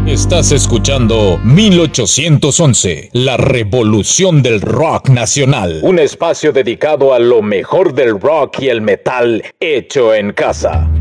Estás escuchando 1811, la revolución del rock nacional. Un espacio dedicado a lo mejor del rock y el metal hecho en casa.